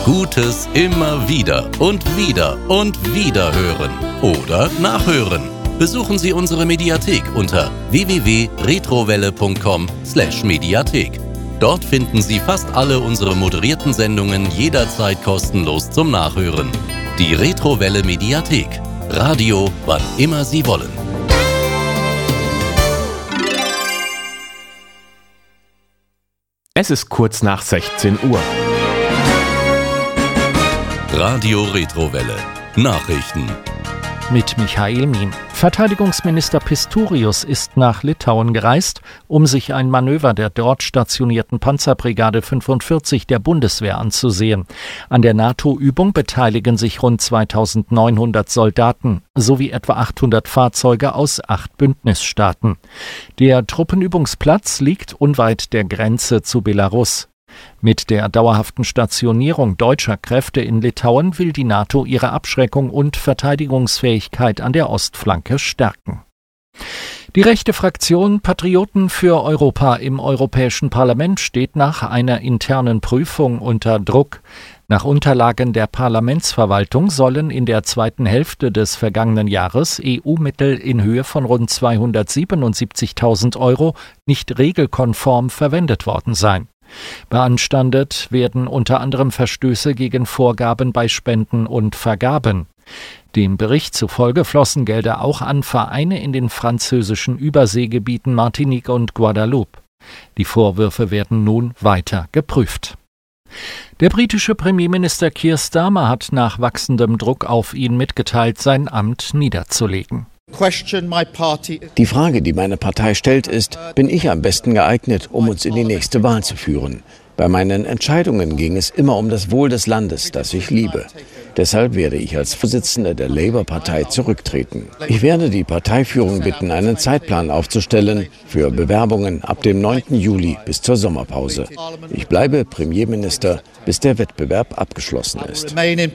Gutes immer wieder und wieder und wieder hören oder nachhören. Besuchen Sie unsere Mediathek unter www.retrowelle.com/Mediathek. Dort finden Sie fast alle unsere moderierten Sendungen jederzeit kostenlos zum Nachhören. Die Retrowelle Mediathek. Radio, wann immer Sie wollen. Es ist kurz nach 16 Uhr. Radio Retrowelle. Nachrichten. Mit Michael Miem. Verteidigungsminister Pistorius ist nach Litauen gereist, um sich ein Manöver der dort stationierten Panzerbrigade 45 der Bundeswehr anzusehen. An der NATO-Übung beteiligen sich rund 2900 Soldaten sowie etwa 800 Fahrzeuge aus 8 Bündnisstaaten. Der Truppenübungsplatz liegt unweit der Grenze zu Belarus. Mit der dauerhaften Stationierung deutscher Kräfte in Litauen will die NATO ihre Abschreckung und Verteidigungsfähigkeit an der Ostflanke stärken. Die rechte Fraktion Patrioten für Europa im Europäischen Parlament steht nach einer internen Prüfung unter Druck. Nach Unterlagen der Parlamentsverwaltung sollen in der zweiten Hälfte des vergangenen Jahres EU-Mittel in Höhe von rund 277.000 € nicht regelkonform verwendet worden sein. Beanstandet werden unter anderem Verstöße gegen Vorgaben bei Spenden und Vergaben. Dem Bericht zufolge flossen Gelder auch an Vereine in den französischen Überseegebieten Martinique und Guadeloupe. Die Vorwürfe werden nun weiter geprüft. Der britische Premierminister Keir Starmer hat nach wachsendem Druck auf ihn mitgeteilt, sein Amt niederzulegen. Die Frage, die meine Partei stellt, ist, bin ich am besten geeignet, um uns in die nächste Wahl zu führen? Bei meinen Entscheidungen ging es immer um das Wohl des Landes, das ich liebe. Deshalb werde ich als Vorsitzender der Labour-Partei zurücktreten. Ich werde die Parteiführung bitten, einen Zeitplan aufzustellen für Bewerbungen ab dem 9. Juli bis zur Sommerpause. Ich bleibe Premierminister, bis der Wettbewerb abgeschlossen ist.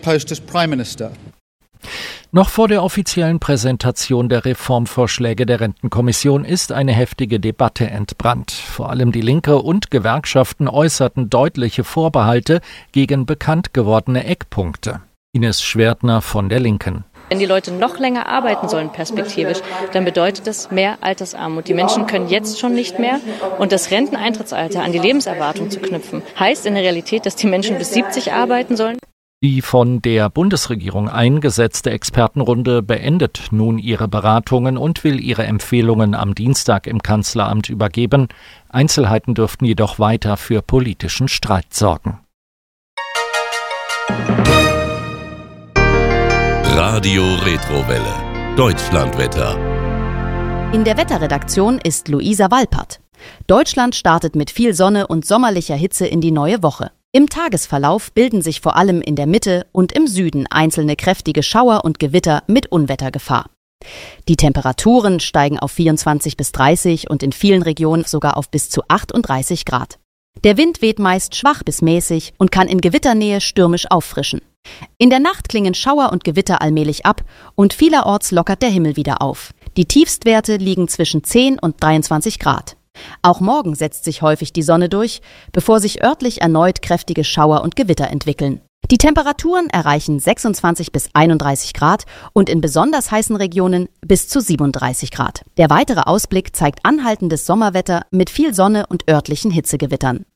Noch vor der offiziellen Präsentation der Reformvorschläge der Rentenkommission ist eine heftige Debatte entbrannt. Vor allem die Linke und Gewerkschaften äußerten deutliche Vorbehalte gegen bekannt gewordene Eckpunkte. Ines Schwertner von der Linken. Wenn die Leute noch länger arbeiten sollen perspektivisch, dann bedeutet das mehr Altersarmut. Die Menschen können jetzt schon nicht mehr. Und das Renteneintrittsalter an die Lebenserwartung zu knüpfen, heißt in der Realität, dass die Menschen bis 70 arbeiten sollen. Die von der Bundesregierung eingesetzte Expertenrunde beendet nun ihre Beratungen und will ihre Empfehlungen am Dienstag im Kanzleramt übergeben. Einzelheiten dürften jedoch weiter für politischen Streit sorgen. Radio Retrowelle. Deutschlandwetter. In der Wetterredaktion ist Luisa Walpert. Deutschland startet mit viel Sonne und sommerlicher Hitze in die neue Woche. Im Tagesverlauf bilden sich vor allem in der Mitte und im Süden einzelne kräftige Schauer und Gewitter mit Unwettergefahr. Die Temperaturen steigen auf 24 bis 30 und in vielen Regionen sogar auf bis zu 38 Grad. Der Wind weht meist schwach bis mäßig und kann in Gewitternähe stürmisch auffrischen. In der Nacht klingen Schauer und Gewitter allmählich ab und vielerorts lockert der Himmel wieder auf. Die Tiefstwerte liegen zwischen 10 und 23 Grad. Auch morgen setzt sich häufig die Sonne durch, bevor sich örtlich erneut kräftige Schauer und Gewitter entwickeln. Die Temperaturen erreichen 26 bis 31 Grad und in besonders heißen Regionen bis zu 37 Grad. Der weitere Ausblick zeigt anhaltendes Sommerwetter mit viel Sonne und örtlichen Hitzegewittern.